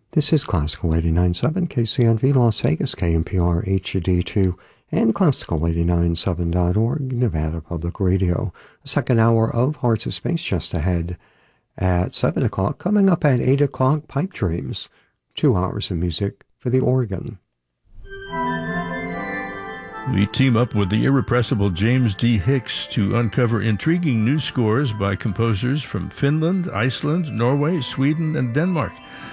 This is Classical 89.7 KCNV Las Vegas, KNPR HD2, and Classical897.org, Nevada Public Radio. The second hour of Hearts of Space just ahead at 7 o'clock. Coming up at 8 o'clock, Pipe Dreams, 2 hours of music for the organ. We team up with the irrepressible James D. Hicks to uncover intriguing new scores by composers from Finland, Iceland, Norway, Sweden, and Denmark.